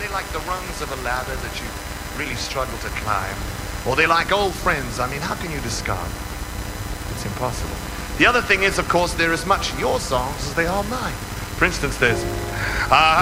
they like the rungs of a ladder that you really struggle to climb? Or they like old friends? I mean, how can you discard? It's impossible. The other thing is, of course, they're as much your songs as they are mine. For instance, there's...